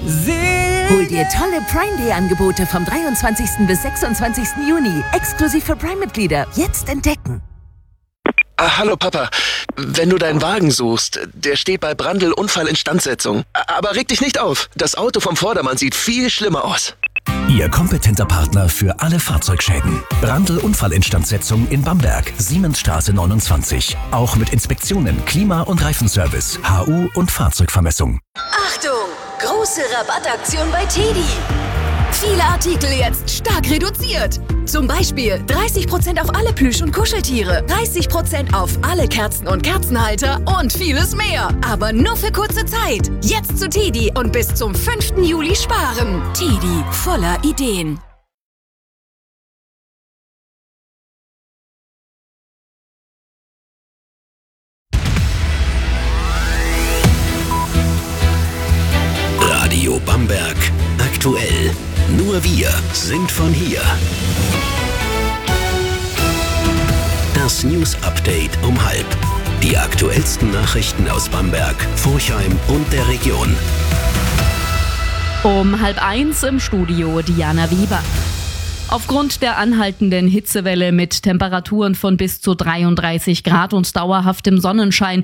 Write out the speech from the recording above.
Hol dir tolle Prime Day Angebote vom 23. bis 26. Juni. Exklusiv für Prime-Mitglieder. Jetzt entdecken. Hallo Papa, wenn du deinen Wagen suchst, der steht bei Brandl Unfallinstandsetzung. Aber reg dich nicht auf, das Auto vom Vordermann sieht viel schlimmer aus. Ihr kompetenter Partner für alle Fahrzeugschäden. Brandl Unfallinstandsetzung in Bamberg, Siemensstraße 29. Auch mit Inspektionen, Klima- und Reifenservice, HU und Fahrzeugvermessung. Achtung! Große Rabattaktion bei TEDi. Viele Artikel jetzt stark reduziert. Zum Beispiel 30% auf alle Plüsch- und Kuscheltiere, 30% auf alle Kerzen und Kerzenhalter und vieles mehr. Aber nur für kurze Zeit. Jetzt zu TEDi und bis zum 5. Juli sparen. TEDi, voller Ideen. Radio Bamberg. Aktuell. Nur wir sind von hier. Das News Update um 12:30. Die aktuellsten Nachrichten aus Bamberg, Forchheim und der Region. Um 12:30 im Studio Diana Weber. Aufgrund der anhaltenden Hitzewelle mit Temperaturen von bis zu 33 Grad und dauerhaftem Sonnenschein